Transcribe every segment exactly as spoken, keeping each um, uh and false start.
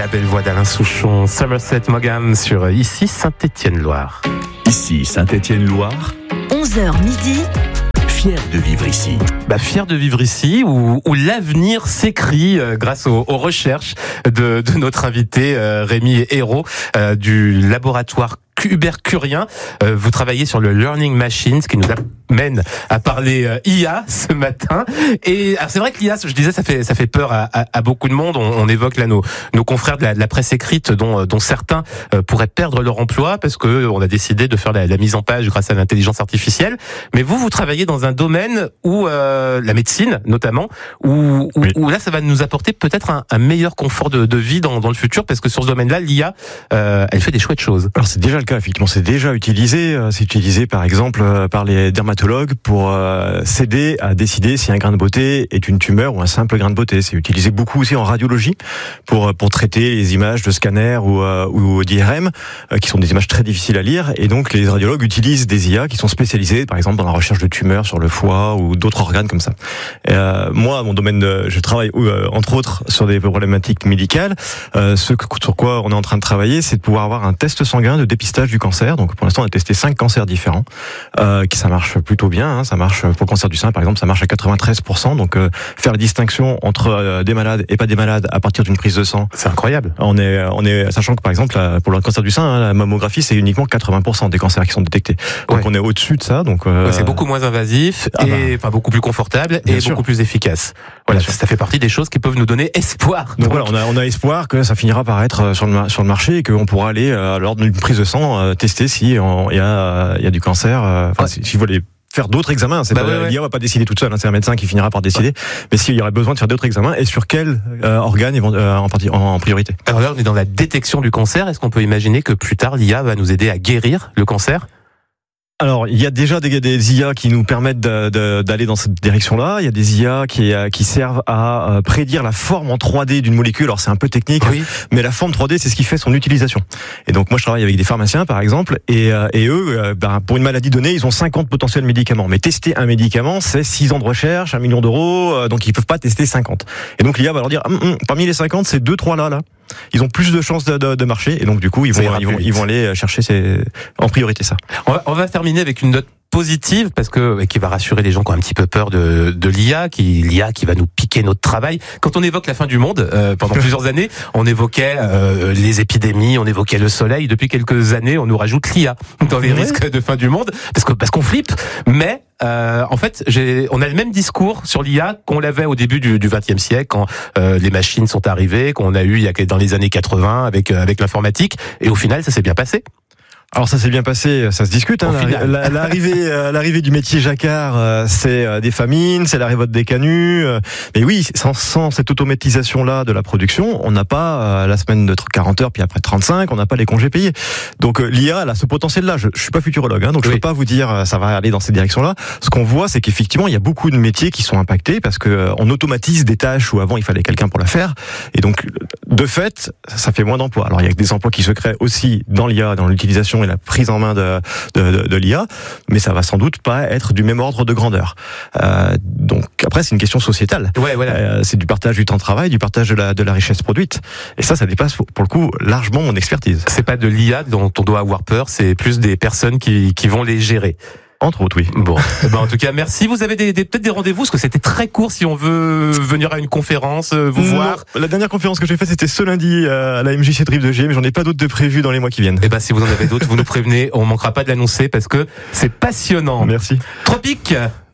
la belle voix d'Alain Souchon, Somerset Maugham sur Ici Saint-Étienne-Loire. Ici Saint-Étienne-Loire, onze heures midi. Fier de vivre ici. Bah, fier de vivre ici, où, où l'avenir s'écrit euh, grâce aux, aux recherches de, de notre invité euh, Rémi Hérault euh, du laboratoire Hubert Curien. Euh, vous travaillez sur le Learning Machine, ce qui nous amène à parler euh, I A ce matin. Et alors c'est vrai que l'I A, je disais, ça fait ça fait peur à, à, à beaucoup de monde. On, on évoque là nos nos confrères de la, de la presse écrite, dont dont certains euh, pourraient perdre leur emploi parce que on a décidé de faire la, la mise en page grâce à l'intelligence artificielle. Mais vous, vous travaillez dans un domaine où euh, la médecine, notamment, où où, oui. où là, ça va nous apporter peut-être un, un meilleur confort de, de vie dans dans le futur, parce que sur ce domaine-là, l'I A, euh, elle fait des chouettes choses. Alors c'est déjà le cas, effectivement, c'est déjà utilisé. C'est utilisé par exemple par les dermatologues pour euh, s'aider à décider si un grain de beauté est une tumeur ou un simple grain de beauté. C'est utilisé beaucoup aussi en radiologie pour pour traiter les images de scanner ou euh, ou d'I R M euh, qui sont des images très difficiles à lire. Et donc les radiologues utilisent des I A qui sont spécialisés, par exemple, dans la recherche de tumeurs sur le foie ou d'autres organes comme ça. Et, euh, moi, mon domaine, de, je travaille euh, entre autres sur des problématiques médicales. Euh, ce sur quoi on est en train de travailler, c'est de pouvoir avoir un test sanguin de dépistage du cancer. Donc pour l'instant, on a testé cinq cancers différents, euh, qui ça marche plutôt bien. Hein, ça marche pour le cancer du sein, par exemple, ça marche à quatre-vingt-treize pour cent. Donc euh, faire la distinction entre euh, des malades et pas des malades à partir d'une prise de sang, c'est incroyable. On est, on est, sachant que par exemple la, pour le cancer du sein, hein, la mammographie, c'est uniquement quatre-vingts pour cent des cancers qui sont détectés. Donc ouais. on est au-dessus de ça. Donc euh... ouais, c'est beaucoup moins invasif ah bah. et enfin beaucoup plus confortable bien et sûr. beaucoup plus efficace. Voilà, ça, ça fait partie des choses qui peuvent nous donner espoir. Donc, donc voilà, on a, on a espoir que ça finira par être sur le sur le marché et qu'on pourra aller euh, lors d'une prise de sang euh, tester si il y a il y a du cancer. Enfin, euh, ouais. si, si vous voulez faire d'autres examens, c'est bah pas, ouais, ouais. l'I A va pas décider toute seule, hein, c'est un médecin qui finira par décider. Ouais. Mais s'il y aurait besoin de faire d'autres examens, et sur quel euh, organe euh, en, partie, en, en priorité. Alors là, on est dans la détection du cancer. Est-ce qu'on peut imaginer que plus tard, l'I A va nous aider à guérir le cancer ? Alors, il y a déjà des, des I A qui nous permettent de, de, d'aller dans cette direction-là. Il y a des I A qui, qui servent à prédire la forme en trois D d'une molécule. Alors, c'est un peu technique, oui. mais la forme trois D, c'est ce qui fait son utilisation. Et donc, moi, je travaille avec des pharmaciens, par exemple, et, et eux, ben, pour une maladie donnée, ils ont cinquante potentiels médicaments. Mais tester un médicament, c'est six ans de recherche, un million d'euros, donc ils peuvent pas tester cinquante. Et donc, l'I A va leur dire, hum, hum, parmi les cinquante, c'est deux, trois là, là. Ils ont plus de chances de, de, de marcher, et donc du coup, ils vont, ils vont, ils vont aller chercher ces, en priorité ça. On va, on va terminer avec une note positive, parce que qui va rassurer les gens qui ont un petit peu peur de, de l'I A, qui l'I A qui va nous piquer notre travail. Quand on évoque la fin du monde, euh, pendant plusieurs années, on évoquait euh, les épidémies, on évoquait le soleil. Depuis quelques années, on nous rajoute l'I A dans les ouais. risques de fin du monde, parce que parce qu'on flippe. Mais Euh, en fait, j'ai, on a le même discours sur l'I A qu'on l'avait au début du, du vingtième siècle, quand euh, les machines sont arrivées, qu'on a eu il y a dans les années quatre-vingts avec euh, avec l'informatique, et au final, ça s'est bien passé. Alors ça s'est bien passé, ça se discute. Hein, la, l'arrivée, euh, l'arrivée du métier jacquard, euh, c'est euh, des famines, c'est la révolte des canuts. Euh, mais oui, sans, sans cette automatisation-là de la production, on n'a pas euh, la semaine de quarante heures, puis après trente-cinq, on n'a pas les congés payés. Donc euh, l'I A, elle a ce potentiel-là. Je, je suis pas futurologue, hein, donc oui. je peux pas vous dire euh, ça va aller dans cette direction-là. Ce qu'on voit, c'est qu'effectivement, il y a beaucoup de métiers qui sont impactés parce que euh, on automatise des tâches où avant il fallait quelqu'un pour la faire, et donc de fait, ça fait moins d'emplois. Alors il y a des emplois qui se créent aussi dans l'I A, dans l'utilisation et la prise en main de, de, de, de l'I A, mais ça va sans doute pas être du même ordre de grandeur. Euh, donc après, c'est une question sociétale. Ouais, voilà. Euh, c'est du partage du temps de travail, du partage de la, de la richesse produite. Et ça, ça dépasse pour, pour le coup largement mon expertise. C'est pas de l'I A dont on doit avoir peur, c'est plus des personnes qui, qui vont les gérer. Entre autres, oui. Bon, ben en tout cas, merci. Vous avez des, des, peut-être des rendez-vous, parce que c'était très court si on veut venir à une conférence, vous non, voir. La dernière conférence que j'ai faite, c'était ce lundi à la M J C Trip de G, mais j'en ai pas d'autres de prévues dans les mois qui viennent. Eh ben, si vous en avez d'autres, vous nous prévenez. On manquera pas de l'annoncer parce que c'est passionnant. Merci. Tropique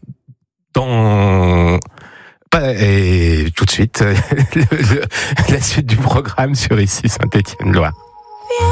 dans... Et tout de suite, le, le, la suite du programme sur Ici Saint-Étienne-Loire.